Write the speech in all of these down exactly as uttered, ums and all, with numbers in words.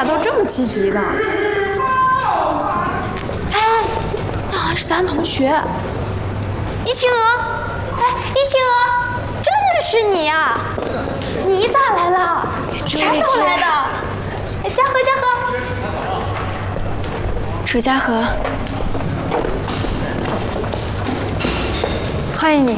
俩都这么积极的？哎，那好像是咱同学，易清娥。哎，易清娥，真的是你呀！你咋来了？啥时候来的？哎，嘉禾，嘉禾，楚嘉禾，欢迎你。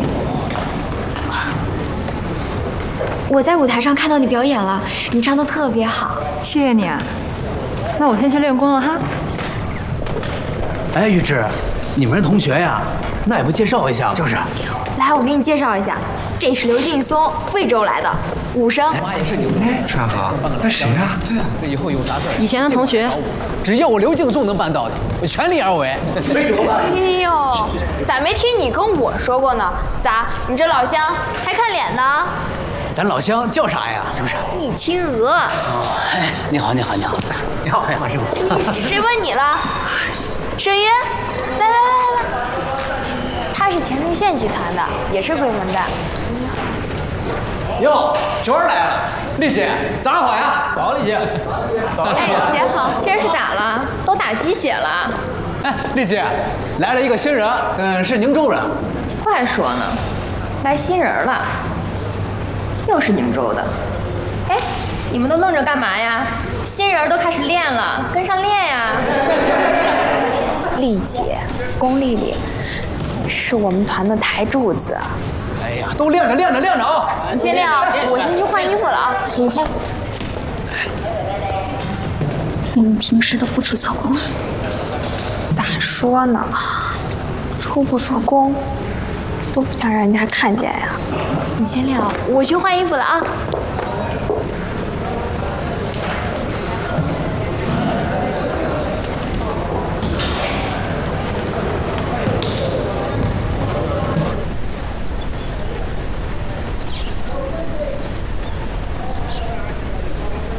我在舞台上看到你表演了，你唱得特别好， 谢谢你啊。那我先去练功了哈。 哎，玉芝，你们是同学呀？那也不介绍一下？就是。 来，我给你介绍一下，这是刘劲松，贵州来的武生。 妈也是牛。 楚嘉禾，那谁啊？ 对啊，这以后有啥事儿？ 以前的同学。 只要我刘劲松能办到的，我全力而为。 哎呦，咋没听你跟我说过呢？咋，你这老乡还看脸呢？ 咱老乡叫啥呀？是不是？ 易清娥。 哎，你好，你好，你好，你好，你好，师傅。 谁问你了？沈云，来来来来，他是前trung县剧团的，也是鬼门的。 哟，娟儿来了，丽姐，早上好呀。早，丽姐。 哎，姐好，今儿是咋了？都打鸡血了？ 哎，丽姐，来了一个新人，嗯，是宁州人。 快说呢，来新人了，又是宁州的。哎，你们都愣着干嘛呀？新人都开始练了，跟上练呀。 丽姐，龚丽丽，是我们团的台柱子。 哎呀，都练着练着练着啊！ 你先练啊，我先去换衣服了啊。请先。你们平时都不出操功？咋说呢？出不出功，都不想让人家看见呀。你先练啊，我去换衣服了啊。